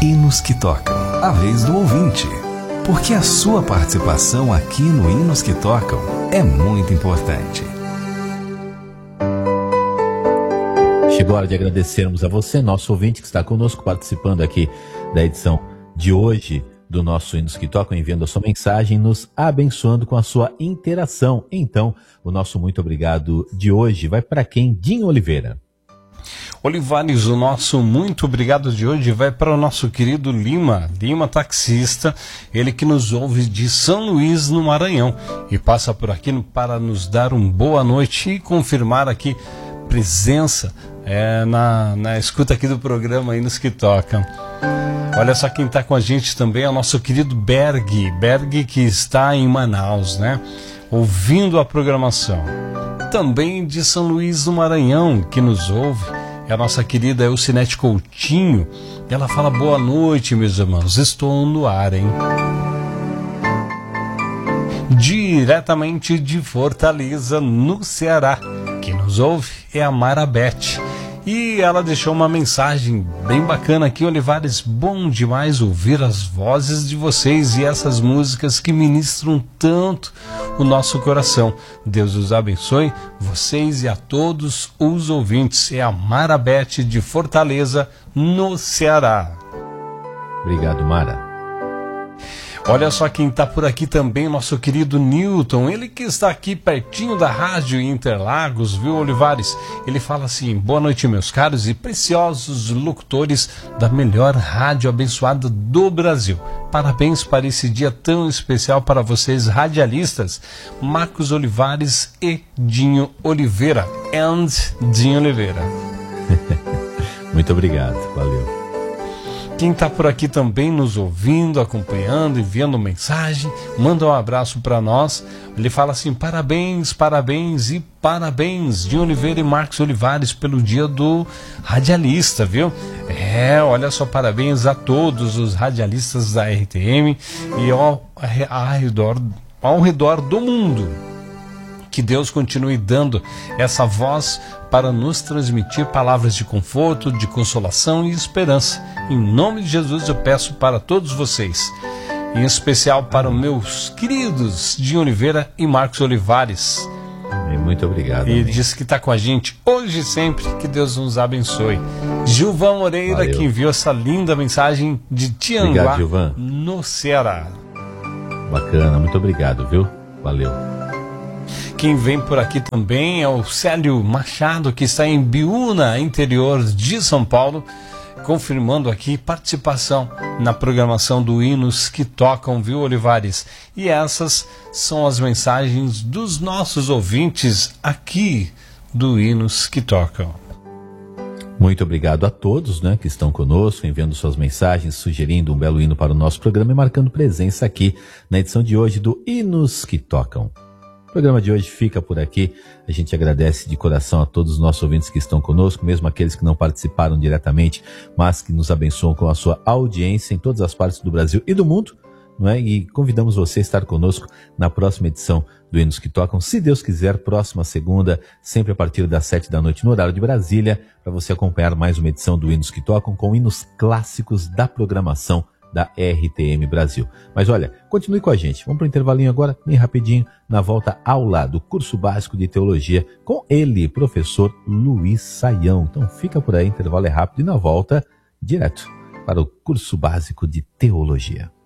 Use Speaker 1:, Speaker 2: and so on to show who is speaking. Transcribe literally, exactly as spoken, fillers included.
Speaker 1: Hinos que Tocam, a vez do ouvinte. Porque a sua participação aqui no Hinos que Tocam é muito importante.
Speaker 2: Chegou a hora de agradecermos a você, nosso ouvinte que está conosco, participando aqui da edição de hoje do nosso Hinos que Tocam, enviando a sua mensagem, nos abençoando com a sua interação. Então, o nosso muito obrigado de hoje vai para quem? Dinho Oliveira.
Speaker 3: Olivares, o nosso muito obrigado de hoje vai para o nosso querido Lima, Lima taxista, ele que nos ouve de São Luís, no Maranhão, e passa por aqui para nos dar uma boa noite e confirmar aqui presença é, na, na escuta aqui do programa Hinos que Tocam. Olha só quem está com a gente também é o nosso querido Berg, Berg que está em Manaus, né? Ouvindo a programação. Também de São Luís do Maranhão, que nos ouve, é a nossa querida Elcinete Coutinho. Ela fala: boa noite, meus irmãos, estou no ar, hein? Diretamente de Fortaleza, no Ceará, que nos ouve é a Marabete. E ela deixou uma mensagem bem bacana aqui: Olivares, bom demais ouvir as vozes de vocês e essas músicas que ministram tanto o nosso coração. Deus os abençoe, vocês e a todos os ouvintes. É a Marabete de Fortaleza, no Ceará.
Speaker 2: Obrigado, Mara.
Speaker 3: Olha só quem está por aqui também, nosso querido Newton, ele que está aqui pertinho da rádio Interlagos, viu, Olivares? Ele fala assim: boa noite, meus caros e preciosos locutores da melhor rádio abençoada do Brasil. Parabéns para esse dia tão especial para vocês, radialistas, Marcos Olivares e Dinho Oliveira. And Dinho Oliveira.
Speaker 2: Muito obrigado, valeu.
Speaker 3: Quem está por aqui também nos ouvindo, acompanhando, enviando mensagem, manda um abraço para nós. Ele fala assim: parabéns, parabéns e parabéns, Dinho Oliveira e Marcos Olivares, pelo dia do radialista, viu? É, olha só, parabéns a todos os radialistas da R T M e ao, ao, redor, ao redor do mundo. Que Deus continue dando essa voz para nos transmitir palavras de conforto, de consolação e esperança. Em nome de Jesus eu peço para todos vocês, em especial para os meus queridos Dinho Oliveira e Marcos Olivares.
Speaker 2: Muito obrigado.
Speaker 3: E diz que está com a gente hoje e sempre. Que Deus nos abençoe. Gilvan Moreira, valeu, que enviou essa linda mensagem de Tianguá, obrigado, no Ceará.
Speaker 2: Bacana, muito obrigado, viu? Valeu.
Speaker 3: Quem vem por aqui também é o Célio Machado, que está em Biúna, interior de São Paulo, confirmando aqui participação na programação do Hinos que Tocam, viu, Olivares? E essas são as mensagens dos nossos ouvintes aqui do Hinos que Tocam.
Speaker 2: Muito obrigado a todos, né, que estão conosco, enviando suas mensagens, sugerindo um belo hino para o nosso programa e marcando presença aqui na edição de hoje do Hinos que Tocam. O programa de hoje fica por aqui. A gente agradece de coração a todos os nossos ouvintes que estão conosco, mesmo aqueles que não participaram diretamente, mas que nos abençoam com a sua audiência em todas as partes do Brasil e do mundo, não é? E convidamos você a estar conosco na próxima edição do Hinos que Tocam, se Deus quiser, próxima segunda, sempre a partir das sete da noite no horário de Brasília, para você acompanhar mais uma edição do Hinos que Tocam com hinos clássicos da programação da R T M Brasil. Mas olha, continue com a gente. Vamos para o intervalinho agora, bem rapidinho, na volta aula do curso básico de teologia com ele, professor Luiz Saião. Então fica por aí, intervalo é rápido e na volta, direto para o curso básico de teologia.